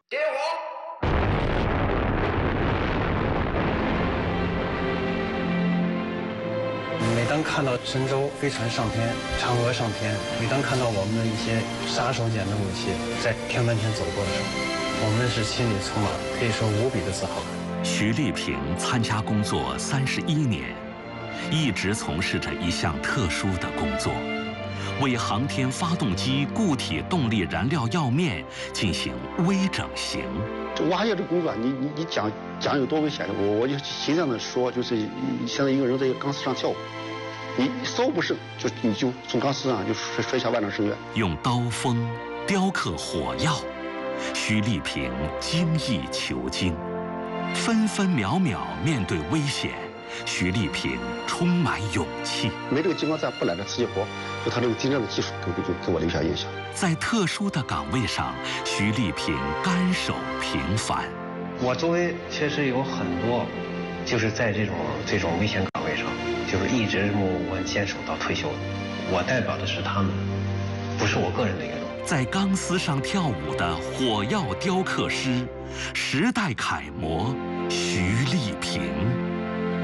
点火！ 每当看到神舟飞船上天、嫦娥上天，每当看到我们的一些杀手锏的武器在天门前走过的时候，我们是心里充满可以说无比的自豪。 徐丽萍参加工作31年，一直从事着一项特殊的工作。 为航天发动机固体动力燃料药面进行微整形。 这挖掘这工作，你讲有多危险？我就形象的说，就是现在一个人在一个钢丝上跳舞，你稍不慎你就从钢丝上就摔下万丈深渊。 用刀锋雕刻火药，徐丽萍精益求精，分分秒秒面对危险。 徐丽萍充满勇气， 没这个激光站不揽这瓷器活，就他这个精湛的技术给我留下印象。 在特殊的岗位上，徐丽萍甘守平凡。 我周围确实有很多，就是在这种危险岗位上，就是一直默默坚守到退休的。我代表的是他们，不是我个人的愿望。 在钢丝上跳舞的火药雕刻师，时代楷模徐丽萍。